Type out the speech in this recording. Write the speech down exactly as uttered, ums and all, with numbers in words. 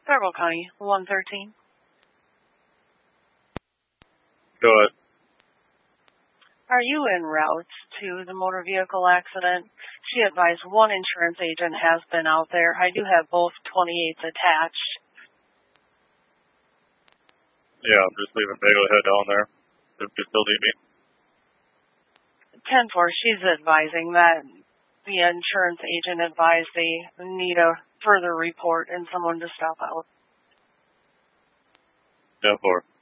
Faribault County, one thirteen. Go ahead. Are you en route to the motor vehicle accident? She advised one insurance agent has been out there. I do have both twenty-eights attached. Yeah, I'm just leaving Bagel head down there. If you still need me. ten four, she's advising that the insurance agent advised they need a further report and someone to stop out. ten four.